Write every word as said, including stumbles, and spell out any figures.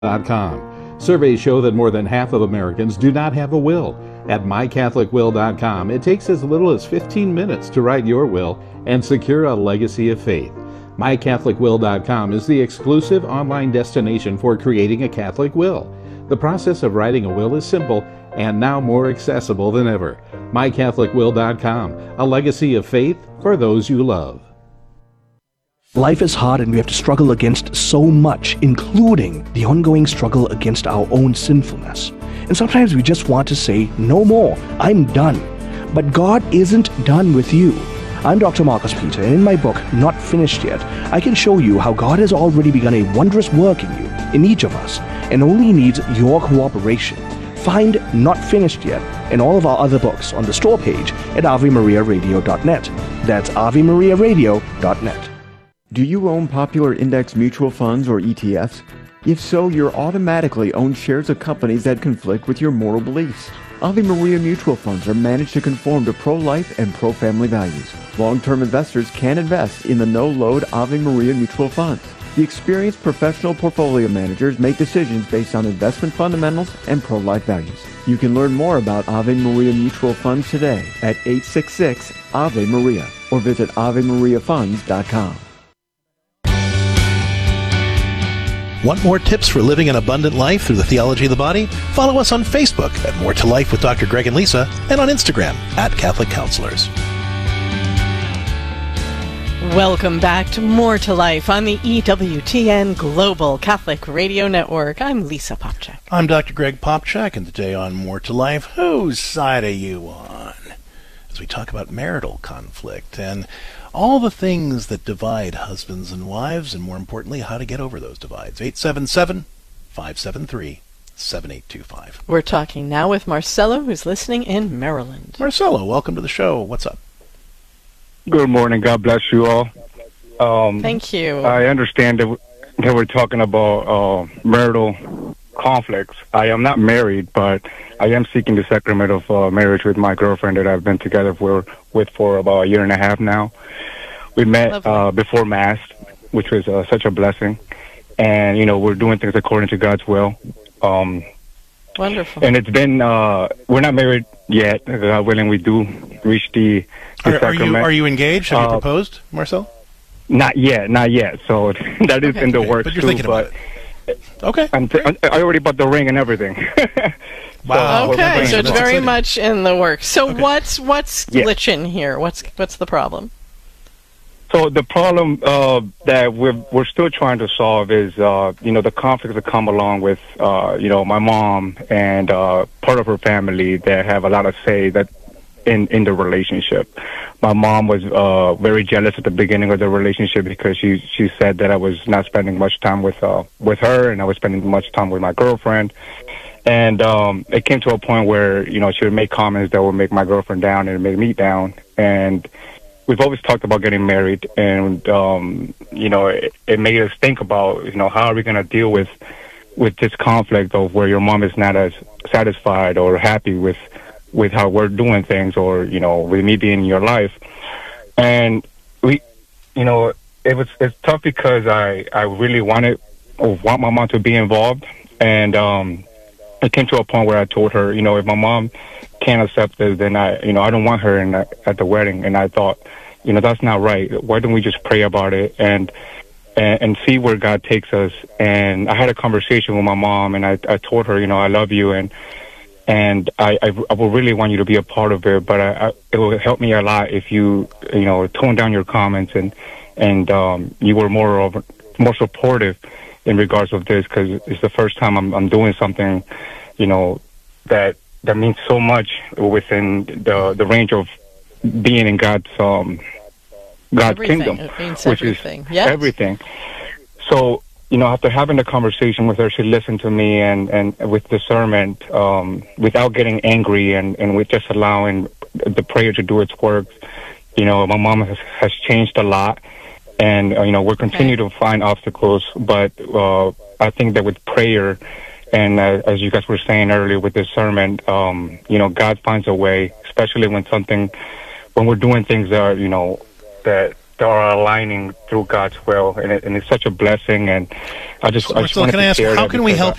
dot com. Surveys show that more than half of Americans do not have a will. At my catholic will dot com, it takes as little as fifteen minutes to write your will and secure a legacy of faith. my catholic will dot com is the exclusive online destination for creating a Catholic will. The process of writing a will is simple and now more accessible than ever. my catholic will dot com, a legacy of faith for those you love. Life is hard and we have to struggle against so much, including the ongoing struggle against our own sinfulness. And sometimes we just want to say, no more, I'm done. But God isn't done with you. I'm Doctor Marcus Peter, and in my book, Not Finished Yet, I can show you how God has already begun a wondrous work in you, in each of us, and only needs your cooperation. Find Not Finished Yet and all of our other books on the store page at ave maria radio dot net. That's ave maria radio dot net. Do you own popular index mutual funds or E T Fs? If so, you're automatically own shares of companies that conflict with your moral beliefs. Ave Maria mutual funds are managed to conform to pro-life and pro-family values. Long-term investors can invest in the no-load Ave Maria mutual funds. The experienced professional portfolio managers make decisions based on investment fundamentals and pro-life values. You can learn more about Ave Maria mutual funds today at eight six six Ave Maria or visit ave maria funds dot com. Want more tips for living an abundant life through the theology of the body? Follow us on Facebook at More to Life with Doctor Greg and Lisa, and on Instagram at Catholic Counselors. Welcome back to More to Life on the E W T N Global Catholic Radio Network. I'm Lisa Popchak. I'm Doctor Greg Popchak, and today on More to Life, whose side are you on? As we talk about marital conflict and all the things that divide husbands and wives, and more importantly, how to get over those divides. eight seven seven, five seven three, seven eight two five. We're talking now with Marcelo, who's listening in Maryland. Marcelo, welcome to the show. What's up? Good morning. God bless you all. Um, Thank you. I understand that, w- that we're talking about uh, marital conflicts. I am not married, but I am seeking the sacrament of uh, marriage with my girlfriend that I've been together for, with for about a year and a half now. We met uh, before Mass, which was uh, such a blessing. And, you know, we're doing things according to God's will. Um, Wonderful. And it's been, uh, we're not married yet. God willing, we do reach the, the are, sacrament. Are you, are you engaged? Have uh, you proposed, Marcel? Not yet, not yet. So that is okay, in the okay. works but you're too. Thinking but about it. Okay. I'm t- I already bought the ring and everything. Wow. So, okay, so it's That's very exciting. much in the works. So okay. what's what's yeah. glitching here? What's what's the problem? So the problem uh, that we're we're still trying to solve is, uh, you know, the conflicts that come along with, uh, you know, my mom and uh, part of her family that have a lot of say that in in the relationship. My mom was uh, very jealous at the beginning of the relationship because she she said that I was not spending much time with uh, with her, and I was spending much time with my girlfriend. And um, it came to a point where, you know, she would make comments that would make my girlfriend down and make me down. And we've always talked about getting married, and um, you know, it, it made us think about, you know, how are we going to deal with with this conflict of where your mom is not as satisfied or happy with with how we're doing things, or, you know, with me being in your life. And we, you know, it was it's tough because I I really wanted or want my mom to be involved, and um, it came to a point where I told her, you know, if my mom can't accept this, then I, you know, I don't want her in the, at the wedding. And I thought, you know, that's not right. Why don't we just pray about it and and, and see where God takes us? And I had a conversation with my mom, and I, I told her, you know, I love you, and and I, I, I would really want you to be a part of it, but I, I, it will help me a lot if you, you know, tone down your comments and and um, you were more of more supportive in regards of this, because it's the first time I'm, I'm doing something, you know, that that means so much within the the range of being in God's um God's everything. kingdom, It means which everything. is Yes. everything. So, you know, after having a conversation with her, she listened to me and, and with discernment, um, without getting angry, and, and with just allowing the prayer to do its work. You know, my mom has, has changed a lot, and, uh, you know, we're continuing okay. to find obstacles, but uh, I think that with prayer, and uh, as you guys were saying earlier, with discernment, um, you know, God finds a way, especially when something, when we're doing things that are, you know, that that are aligning through God's will, and, it, and it's such a blessing. And I just, So, I just Marcel, wanted can to I ask, share how that can we because help I-